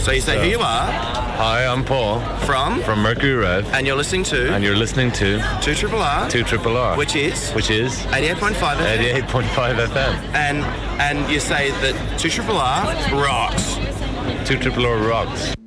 So you say who you are. Hi, I'm Paul. From Mercury Rev. And you're listening to? And you're listening to 2RRR. 2RRR. Which is? 88.5 FM. 88.5 FM. And you say that 2RRR rocks. 2RRR rocks.